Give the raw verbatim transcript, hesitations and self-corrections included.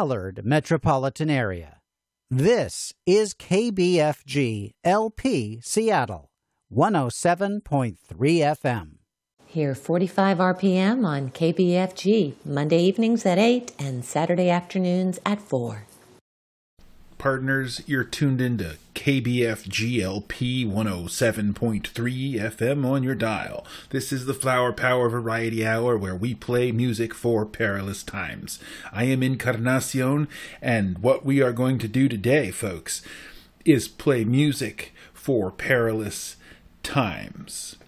Ballard metropolitan area. This is K B F G L P Seattle, one oh seven point three F M. Here forty-five R P M on K B F G, Monday evenings at eight and Saturday afternoons at four. Partners, you're tuned into K B F G L P one oh seven point three F M on your dial. This is the Flower Power Variety Hour, where we play music for perilous times. I am Encarnacion, and what we are going to do today, folks, is play music for perilous times.